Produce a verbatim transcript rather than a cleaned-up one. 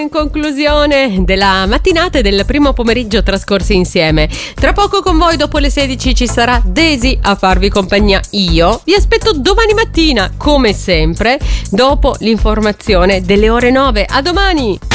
In conclusione della mattinata e del primo pomeriggio trascorsi insieme. Tra poco con voi dopo le sedici ci sarà Daisy a farvi compagnia. Io vi aspetto domani mattina, come sempre, dopo l'informazione delle ore nove. A domani!